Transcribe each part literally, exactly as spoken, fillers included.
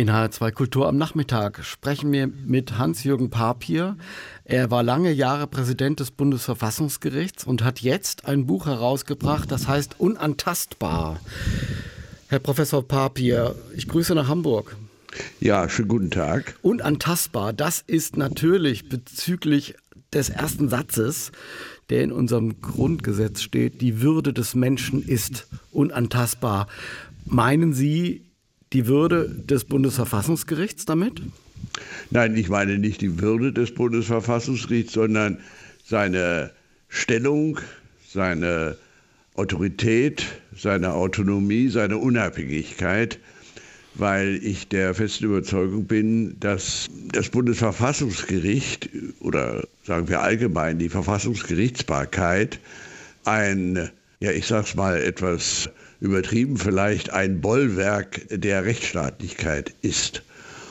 In H R zwei Kultur am Nachmittag sprechen wir mit Hans-Jürgen Papier. Er war lange Jahre Präsident des Bundesverfassungsgerichts und hat jetzt ein Buch herausgebracht, das heißt Unantastbar. Herr Professor Papier, ich grüße nach Hamburg. Ja, schönen guten Tag. Unantastbar, das ist natürlich bezüglich des ersten Satzes, der in unserem Grundgesetz steht, die Würde des Menschen ist unantastbar. Meinen Sie die Würde des Bundesverfassungsgerichts damit? Nein, ich meine nicht die Würde des Bundesverfassungsgerichts, sondern seine Stellung, seine Autorität, seine Autonomie, seine Unabhängigkeit, weil ich der festen Überzeugung bin, dass das Bundesverfassungsgericht oder sagen wir allgemein die Verfassungsgerichtsbarkeit ein, ja ich sag's mal etwas übertrieben vielleicht, ein Bollwerk der Rechtsstaatlichkeit ist.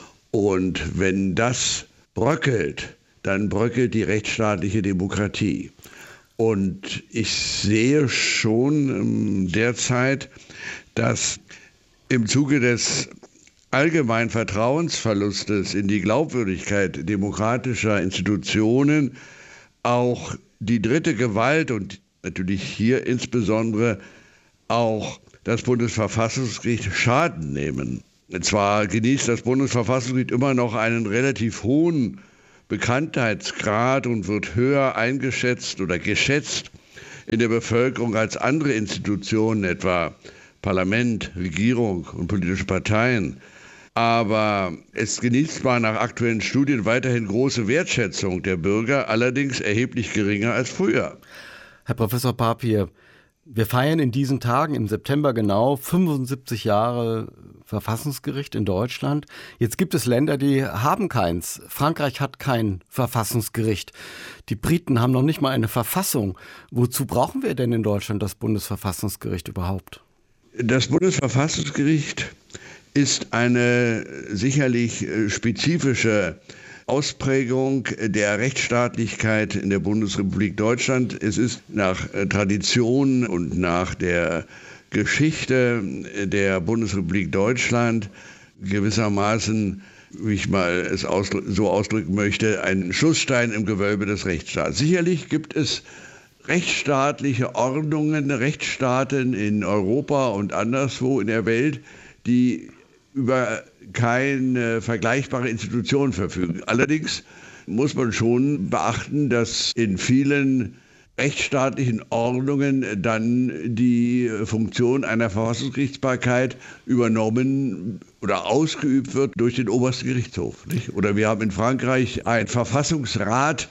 Und wenn das bröckelt, dann bröckelt die rechtsstaatliche Demokratie. Und ich sehe schon derzeit, dass im Zuge des allgemeinen Vertrauensverlustes in die Glaubwürdigkeit demokratischer Institutionen auch die dritte Gewalt und natürlich hier insbesondere auch das Bundesverfassungsgericht Schaden nehmen. Und zwar genießt das Bundesverfassungsgericht immer noch einen relativ hohen Bekanntheitsgrad und wird höher eingeschätzt oder geschätzt in der Bevölkerung als andere Institutionen, etwa Parlament, Regierung und politische Parteien. Aber es genießt zwar nach aktuellen Studien weiterhin große Wertschätzung der Bürger, allerdings erheblich geringer als früher. Herr Professor Papier, wir feiern in diesen Tagen im September genau fünfundsiebzig Jahre Verfassungsgericht in Deutschland. Jetzt gibt es Länder, die haben keins. Frankreich hat kein Verfassungsgericht. Die Briten haben noch nicht mal eine Verfassung. Wozu brauchen wir denn in Deutschland das Bundesverfassungsgericht überhaupt? Das Bundesverfassungsgericht ist eine sicherlich spezifische Ausprägung der Rechtsstaatlichkeit in der Bundesrepublik Deutschland. Es ist nach Tradition und nach der Geschichte der Bundesrepublik Deutschland gewissermaßen, wie ich mal es ausdrück, so ausdrücken möchte, ein Schussstein im Gewölbe des Rechtsstaats. Sicherlich gibt es rechtsstaatliche Ordnungen, Rechtsstaaten in Europa und anderswo in der Welt, die über keine vergleichbare Institution verfügen. Allerdings muss man schon beachten, dass in vielen rechtsstaatlichen Ordnungen dann die Funktion einer Verfassungsgerichtsbarkeit übernommen oder ausgeübt wird durch den obersten Gerichtshof, nicht? Oder wir haben in Frankreich einen Verfassungsrat,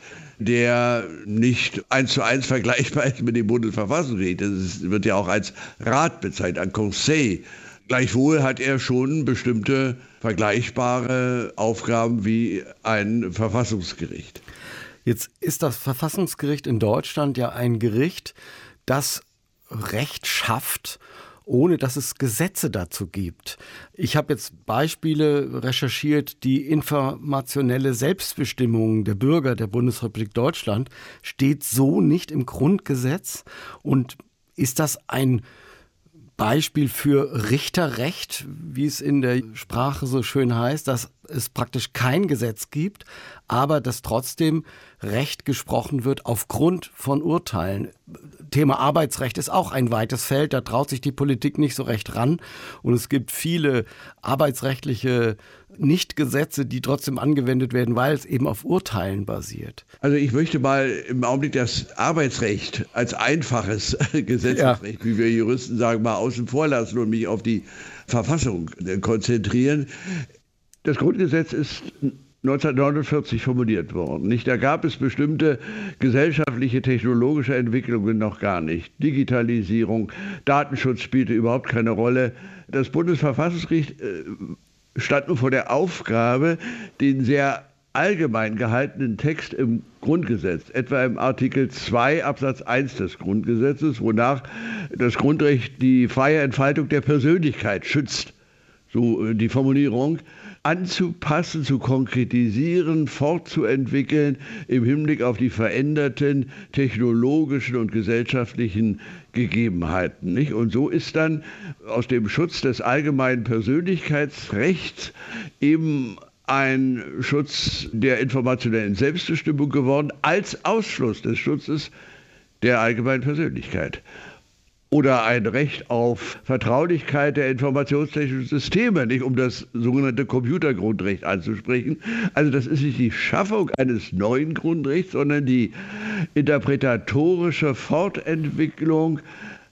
der nicht eins zu eins vergleichbar ist mit dem Bundesverfassungsgericht. Das wird ja auch als Rat bezeichnet, ein Conseil. Gleichwohl hat er schon bestimmte vergleichbare Aufgaben wie ein Verfassungsgericht. Jetzt ist das Verfassungsgericht in Deutschland ja ein Gericht, das Recht schafft, ohne dass es Gesetze dazu gibt. Ich habe jetzt Beispiele recherchiert, die informationelle Selbstbestimmung der Bürger der Bundesrepublik Deutschland steht so nicht im Grundgesetz. Und ist das ein Beispiel für Richterrecht, wie es in der Sprache so schön heißt, dass es praktisch kein Gesetz gibt, aber dass trotzdem Recht gesprochen wird aufgrund von Urteilen. Thema Arbeitsrecht ist auch ein weites Feld, da traut sich die Politik nicht so recht ran. Und es gibt viele arbeitsrechtliche Nichtgesetze, die trotzdem angewendet werden, weil es eben auf Urteilen basiert. Also ich möchte mal im Augenblick das Arbeitsrecht als einfaches Gesetzesrecht, ja, wie wir Juristen sagen, mal außen vor lassen und mich auf die Verfassung konzentrieren. Das Grundgesetz ist neunzehnhundertneunundvierzig formuliert worden. Nicht? Da gab es bestimmte gesellschaftliche, technologische Entwicklungen noch gar nicht. Digitalisierung, Datenschutz spielte überhaupt keine Rolle. Das Bundesverfassungsgericht äh, stand nun vor der Aufgabe, den sehr allgemein gehaltenen Text im Grundgesetz, etwa im Artikel zwei Absatz eins des Grundgesetzes, wonach das Grundrecht die freie Entfaltung der Persönlichkeit schützt, so die Formulierung, anzupassen, zu konkretisieren, fortzuentwickeln im Hinblick auf die veränderten technologischen und gesellschaftlichen Gegebenheiten. Nicht? Und so ist dann aus dem Schutz des allgemeinen Persönlichkeitsrechts eben ein Schutz der informationellen Selbstbestimmung geworden, als Ausschluss des Schutzes der allgemeinen Persönlichkeit. Oder ein Recht auf Vertraulichkeit der informationstechnischen Systeme, nicht um das sogenannte Computergrundrecht anzusprechen. Also das ist nicht die Schaffung eines neuen Grundrechts, sondern die interpretatorische Fortentwicklung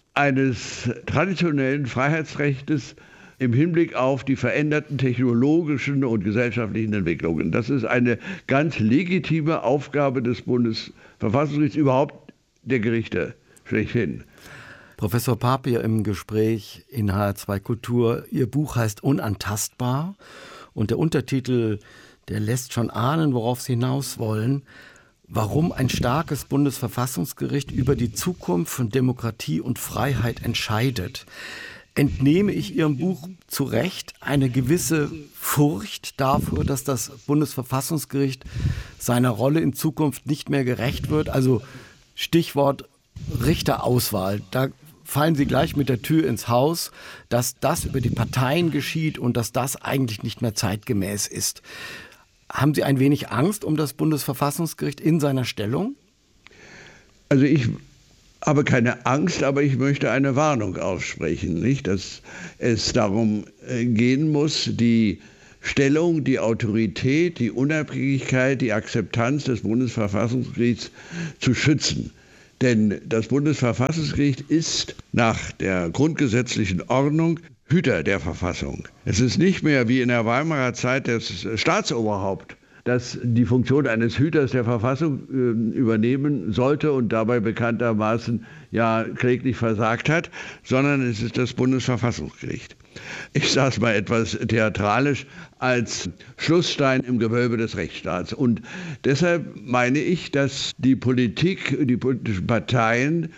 eines traditionellen Freiheitsrechtes im Hinblick auf die veränderten technologischen und gesellschaftlichen Entwicklungen. Das ist eine ganz legitime Aufgabe des Bundesverfassungsgerichts, überhaupt der Gerichte schlechthin. Professor Papier im Gespräch in H R zwei Kultur. Ihr Buch heißt Unantastbar und der Untertitel, der lässt schon ahnen, worauf Sie hinaus wollen. Warum ein starkes Bundesverfassungsgericht über die Zukunft von Demokratie und Freiheit entscheidet. Entnehme ich Ihrem Buch zu Recht eine gewisse Furcht dafür, dass das Bundesverfassungsgericht seiner Rolle in Zukunft nicht mehr gerecht wird? Also Stichwort Richterauswahl. Da fallen Sie gleich mit der Tür ins Haus, dass das über die Parteien geschieht und dass das eigentlich nicht mehr zeitgemäß ist. Haben Sie ein wenig Angst um das Bundesverfassungsgericht in seiner Stellung? Also ich habe keine Angst, aber ich möchte eine Warnung aussprechen, nicht? Dass es darum gehen muss, die Stellung, die Autorität, die Unabhängigkeit, die Akzeptanz des Bundesverfassungsgerichts zu schützen. Denn das Bundesverfassungsgericht ist nach der grundgesetzlichen Ordnung Hüter der Verfassung. Es ist nicht mehr wie in der Weimarer Zeit das Staatsoberhaupt, das die Funktion eines Hüters der Verfassung äh, übernehmen sollte und dabei bekanntermaßen ja kläglich versagt hat, sondern es ist das Bundesverfassungsgericht. Ich sage es mal etwas theatralisch, als Schlussstein im Gewölbe des Rechtsstaats. Und deshalb meine ich, dass die Politik, die politischen Parteien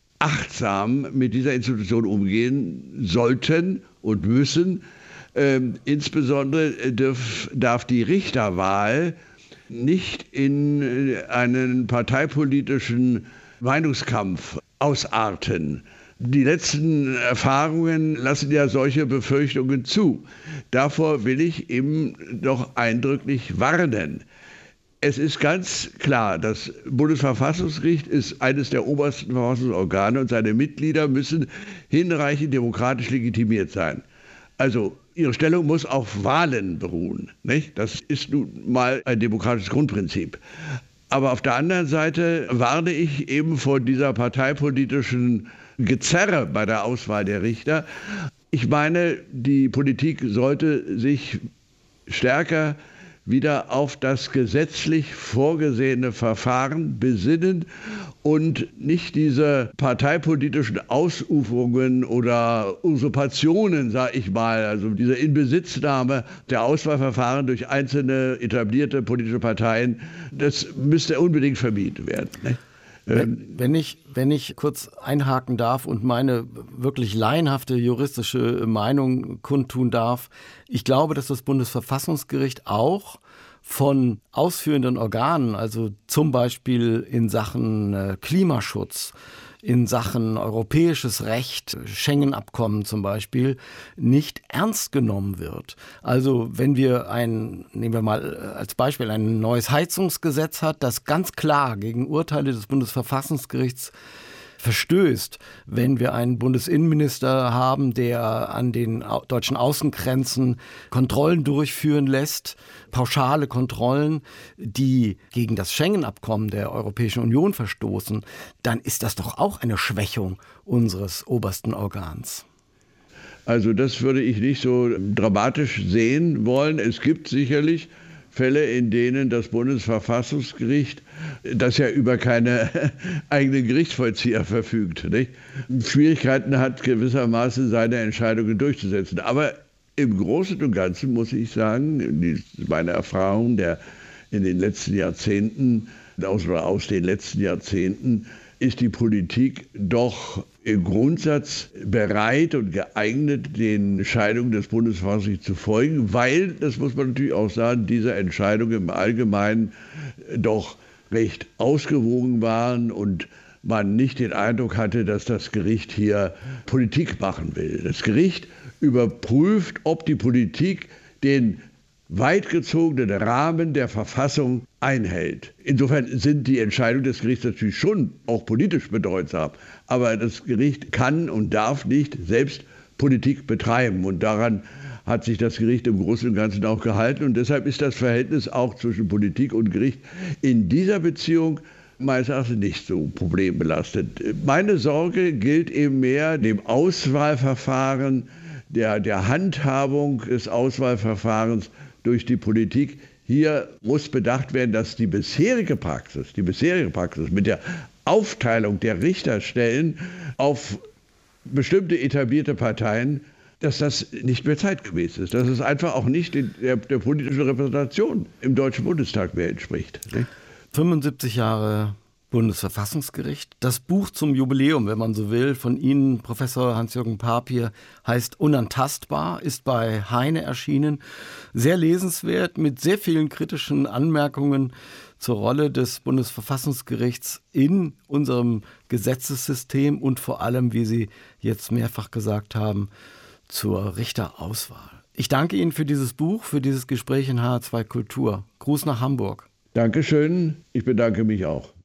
achtsam mit dieser Institution umgehen sollten und müssen. Ähm, insbesondere darf, darf die Richterwahl nicht in einen parteipolitischen Meinungskampf ausarten. Die letzten Erfahrungen lassen ja solche Befürchtungen zu. Davor will ich eben doch eindrücklich warnen. Es ist ganz klar, das Bundesverfassungsgericht ist eines der obersten Verfassungsorgane und seine Mitglieder müssen hinreichend demokratisch legitimiert sein. Also ihre Stellung muss auf Wahlen beruhen, nicht? Das ist nun mal ein demokratisches Grundprinzip. Aber auf der anderen Seite warne ich eben vor dieser parteipolitischen Gezerre bei der Auswahl der Richter. Ich meine, die Politik sollte sich stärker wieder auf das gesetzlich vorgesehene Verfahren besinnen und nicht diese parteipolitischen Ausuferungen oder Usurpationen, sage ich mal, also diese Inbesitznahme der Auswahlverfahren durch einzelne etablierte politische Parteien, das müsste unbedingt vermieden werden, ne? Wenn, wenn, ich, wenn ich kurz einhaken darf und meine wirklich laienhafte juristische Meinung kundtun darf, ich glaube, dass das Bundesverfassungsgericht auch von ausführenden Organen, also zum Beispiel in Sachen äh, Klimaschutz, in Sachen europäisches Recht, Schengen-Abkommen zum Beispiel, nicht ernst genommen wird. Also wenn wir ein, nehmen wir mal als Beispiel ein neues Heizungsgesetz hat, das ganz klar gegen Urteile des Bundesverfassungsgerichts verstößt, wenn wir einen Bundesinnenminister haben, der an den deutschen Außengrenzen Kontrollen durchführen lässt, pauschale Kontrollen, die gegen das Schengen-Abkommen der Europäischen Union verstoßen, dann ist das doch auch eine Schwächung unseres obersten Organs. Also das würde ich nicht so dramatisch sehen wollen. Es gibt sicherlich Fälle, in denen das Bundesverfassungsgericht, das ja über keine eigenen Gerichtsvollzieher verfügt, nicht? Schwierigkeiten hat, gewissermaßen seine Entscheidungen durchzusetzen. Aber im Großen und Ganzen muss ich sagen, meine Erfahrung der in den letzten Jahrzehnten, aus, aus den letzten Jahrzehnten, ist die Politik doch im Grundsatz bereit und geeignet, den Entscheidungen des Bundesverfassungsgerichts zu folgen, weil, das muss man natürlich auch sagen, diese Entscheidungen im Allgemeinen doch recht ausgewogen waren und man nicht den Eindruck hatte, dass das Gericht hier Politik machen will. Das Gericht überprüft, ob die Politik den weit gezogenen Rahmen der Verfassung einhält. Insofern sind die Entscheidungen des Gerichts natürlich schon auch politisch bedeutsam. Aber das Gericht kann und darf nicht selbst Politik betreiben. Und daran hat sich das Gericht im Großen und Ganzen auch gehalten. Und deshalb ist das Verhältnis auch zwischen Politik und Gericht in dieser Beziehung meines Erachtens nicht so problembelastet. Meine Sorge gilt eben mehr dem Auswahlverfahren, der, der Handhabung des Auswahlverfahrens durch die Politik. Hier muss bedacht werden, dass die bisherige Praxis, die bisherige Praxis mit der Aufteilung der Richterstellen auf bestimmte etablierte Parteien, dass das nicht mehr zeitgemäß ist, dass es einfach auch nicht der, der politischen Repräsentation im Deutschen Bundestag mehr entspricht. fünfundsiebzig Jahre Bundesverfassungsgericht. Das Buch zum Jubiläum, wenn man so will, von Ihnen, Professor Hans-Jürgen Papier, heißt Unantastbar, ist bei Heine erschienen. Sehr lesenswert, mit sehr vielen kritischen Anmerkungen zur Rolle des Bundesverfassungsgerichts in unserem Gesetzessystem und vor allem, wie Sie jetzt mehrfach gesagt haben, zur Richterauswahl. Ich danke Ihnen für dieses Buch, für dieses Gespräch in H R zwei Kultur. Gruß nach Hamburg. Dankeschön, ich bedanke mich auch.